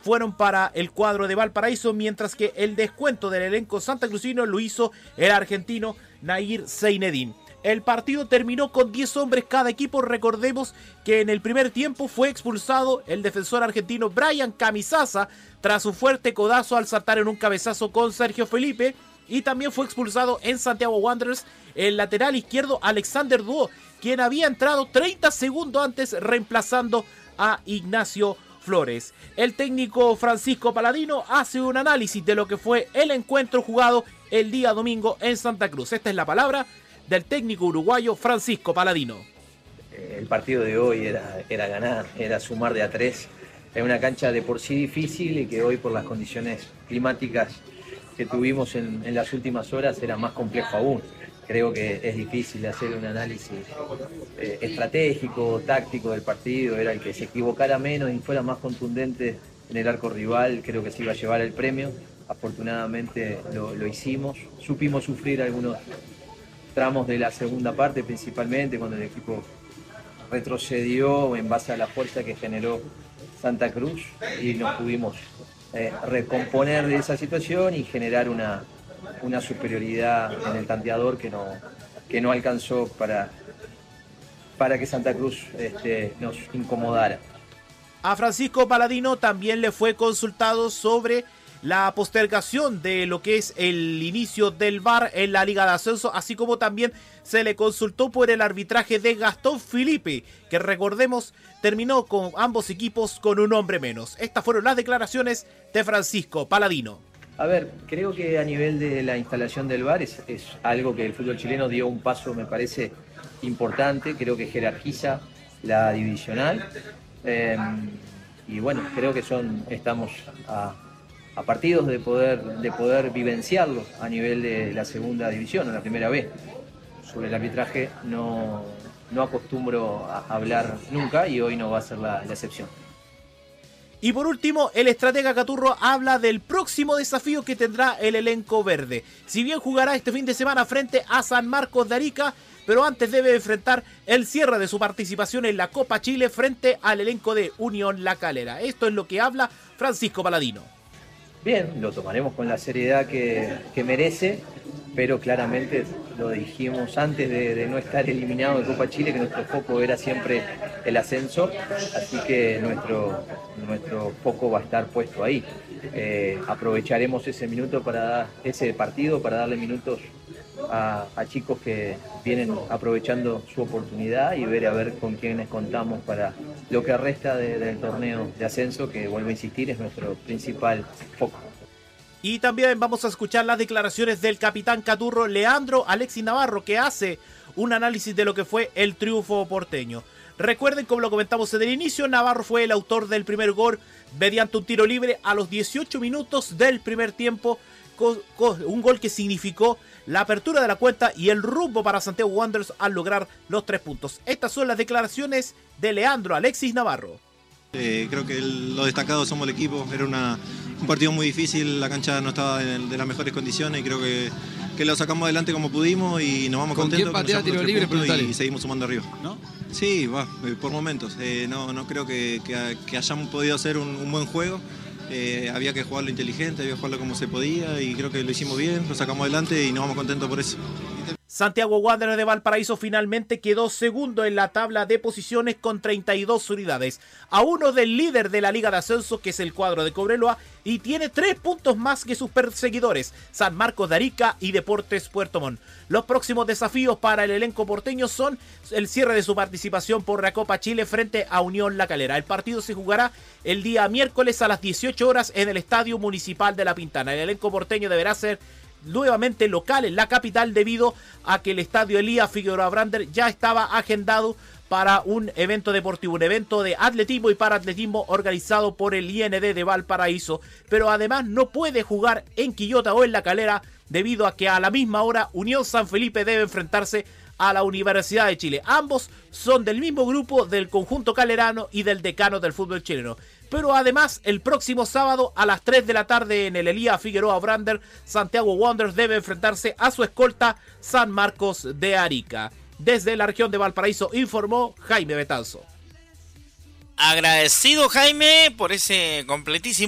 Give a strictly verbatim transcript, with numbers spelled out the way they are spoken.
fueron para el cuadro de Valparaíso, mientras que el descuento del elenco santacruzino lo hizo el argentino Nair Zeinedine. El partido terminó con diez hombres cada equipo. Recordemos que en el primer tiempo fue expulsado el defensor argentino Brian Camisaza tras un fuerte codazo al saltar en un cabezazo con Sergio Felipe. Y también fue expulsado en Santiago Wanderers el lateral izquierdo Alexander Duo, quien había entrado treinta segundos antes reemplazando a Ignacio Flores. El técnico Francisco Paladino hace un análisis de lo que fue el encuentro jugado el día domingo en Santa Cruz. Esta es la palabra del técnico uruguayo Francisco Paladino. El partido de hoy era, era ganar, era sumar de a tres. Es una cancha de por sí difícil y que hoy por las condiciones climáticas que tuvimos en, en las últimas horas era más complejo aún. Creo que es difícil hacer un análisis eh, estratégico, táctico del partido. Era el que se equivocara menos y fuera más contundente en el arco rival. Creo que se iba a llevar el premio. Afortunadamente lo, lo hicimos. Supimos sufrir algunos tramos de la segunda parte, principalmente cuando el equipo retrocedió en base a la fuerza que generó Santa Cruz y nos pudimos eh, recomponer de esa situación y generar una, una superioridad en el tanteador que no, que no alcanzó para, para que Santa Cruz este, nos incomodara. A Francisco Paladino también le fue consultado sobre la postergación de lo que es el inicio del V A R en la Liga de Ascenso, así como también se le consultó por el arbitraje de Gastón Filipe, que recordemos terminó con ambos equipos con un hombre menos. Estas fueron las declaraciones de Francisco Paladino. A ver, creo que a nivel de la instalación del V A R es, es algo que el fútbol chileno dio un paso, me parece, importante. Creo que jerarquiza la divisional. Eh, y bueno, creo que son estamos a... a partidos de poder, de poder vivenciarlo a nivel de la segunda división, o la primera B. Sobre el arbitraje no, no acostumbro a hablar nunca y hoy no va a ser la, la excepción. Y por último, el estratega Caturro habla del próximo desafío que tendrá el elenco verde. Si bien jugará este fin de semana frente a San Marcos de Arica, pero antes debe enfrentar el cierre de su participación en la Copa Chile frente al elenco de Unión La Calera. Esto es lo que habla Francisco Paladino. Bien, lo tomaremos con la seriedad que, que merece, pero claramente lo dijimos antes de, de no estar eliminado de Copa Chile, que nuestro foco era siempre el ascenso, así que nuestro, nuestro foco va a estar puesto ahí. Eh, aprovecharemos ese minuto para dar, ese partido para darle minutos a, a chicos que vienen aprovechando su oportunidad y ver a ver con quiénes contamos para lo que resta de, del torneo de ascenso, que vuelvo a insistir es nuestro principal foco. Y también vamos a escuchar las declaraciones del capitán Caturro, Leandro Alexis Navarro, que hace un análisis de lo que fue el triunfo porteño. Recuerden, como lo comentamos en el inicio, Navarro fue el autor del primer gol mediante un tiro libre a los dieciocho minutos del primer tiempo, con, con un gol que significó la apertura de la cuenta y el rumbo para Santiago Wanderers al lograr los tres puntos. Estas son las declaraciones de Leandro Alexis Navarro. Eh, creo que el, lo destacado somos el equipo. Era una, un partido muy difícil, la cancha no estaba de, de las mejores condiciones y creo que, que lo sacamos adelante como pudimos y nos vamos ¿Con contentos. quién patea tiro libre? Y seguimos sumando arriba. ¿No? Sí, va, por momentos. Eh, no, no creo que, que, que hayamos podido hacer un, un buen juego. Eh, había que jugarlo inteligente, había que jugarlo como se podía y creo que lo hicimos bien, lo sacamos adelante y nos vamos contentos por eso. Santiago Wanderers de Valparaíso finalmente quedó segundo en la tabla de posiciones con treinta y dos unidades, a uno del líder de la Liga de Ascenso, que es el cuadro de Cobreloa, y tiene tres puntos más que sus perseguidores, San Marcos de Arica y Deportes Puerto Montt. Los próximos desafíos para el elenco porteño son el cierre de su participación por la Copa Chile frente a Unión La Calera. El partido se jugará el día miércoles a las dieciocho horas en el Estadio Municipal de La Pintana. El elenco porteño deberá ser nuevamente local en la capital debido a que el estadio Elías Figueroa Brander ya estaba agendado para un evento deportivo, un evento de atletismo y paraatletismo organizado por el I N D de Valparaíso, pero además no puede jugar en Quillota o en La Calera debido a que a la misma hora Unión San Felipe debe enfrentarse a la Universidad de Chile. Ambos son del mismo grupo del conjunto calerano y del decano del fútbol chileno. Pero además, el próximo sábado a las tres de la tarde en el Elías Figueroa Brander, Santiago Wanderers debe enfrentarse a su escolta San Marcos de Arica. Desde la región de Valparaíso informó Jaime Betanzo. Agradecido, Jaime, por ese completísimo